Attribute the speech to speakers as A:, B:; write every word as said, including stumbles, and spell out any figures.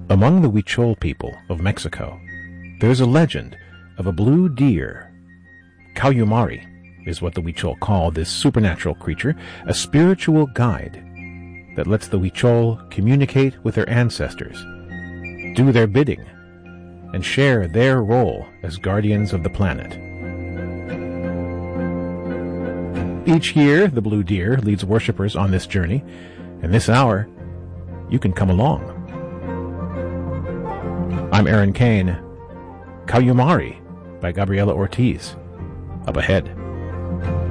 A: Among the Huichol people of Mexico, there is a legend of a blue deer. Cayumari is what the Huichol call this supernatural creature, a spiritual guide that lets the Huichol communicate with their ancestors, do their bidding, and share their role as guardians of the planet. Each year, the blue deer leads worshippers on this journey, and this hour, you can come along. I'm Aaron Kane. Cayumari by Gabriela Ortiz. Up ahead.